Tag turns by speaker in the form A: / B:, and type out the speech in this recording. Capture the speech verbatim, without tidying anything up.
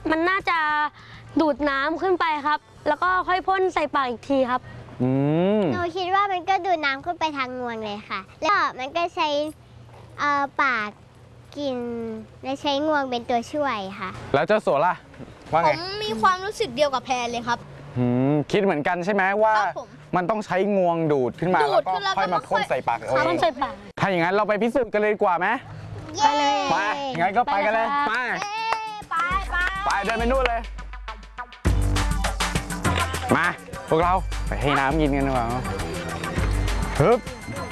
A: มันน่าจะดูดน้ำขึ้นไปครับแล้วก็ค่อยพ่นใส่ปากอีกทีครับ
B: อืม
C: หนูคิดว่ามันก็ดูดน้ำขึ้นไปทางงวงเลยค่ะแล้วมันก็ใช้ปากกินและใช้งวงเป็นตัวช่วยค่ะ
B: แล้วเจ้าสัวล่ะว่าไง
D: ผมมีความรู้สึกเดียวกับแพรเลยครับ
B: คิดเหมือนกันใช่ไหมว่ามันต้องใช้งวงดูดขึ้นมาแล้วก็ค่อยมาพ่นใส่ปากเอาเอง
A: พ่นใส่ปาก
B: ถ้าอย่างนั้นเราไปพิสูจน์กันเลยดีกว่าไหม
C: ไปเลย
B: ไปงั้นก็ไปกันเลยไป
D: ไปไป
B: ไปเดินไปนู่นเลยมาพวกเราไปให้น้ำกินกันดีกว่าฮึบ